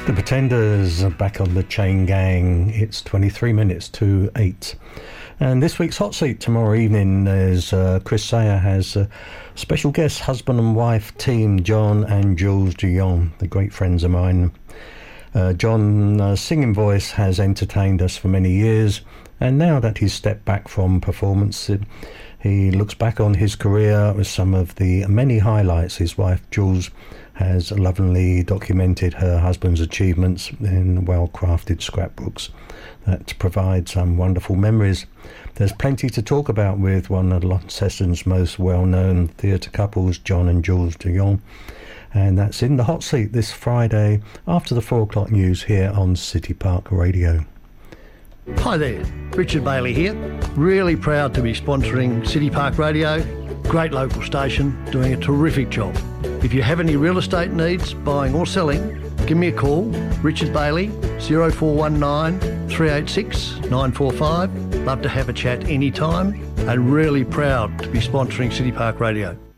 The Pretenders are back on the Chain Gang. It's 23 minutes to 8. And this week's Hot Seat tomorrow evening is Chris Sayer has special guest husband and wife team John and Jules Dion, the great friends of mine. John's singing voice has entertained us for many years, and now that he's stepped back from performance, he looks back on his career with some of the many highlights. His wife Jules has lovingly documented her husband's achievements in well-crafted scrapbooks that provide some wonderful memories. There's plenty to talk about with one of Launceston's most well-known theatre couples, John and Jules Dion, and that's in the Hot Seat this Friday after the 4 o'clock news here on City Park Radio. Hi there, Richard Bailey here. Really proud to be sponsoring City Park Radio. Great local station, doing a terrific job. If you have any real estate needs, buying or selling, give me a call, Richard Bailey, 0419 386 945. Love to have a chat anytime, and really proud to be sponsoring City Park Radio.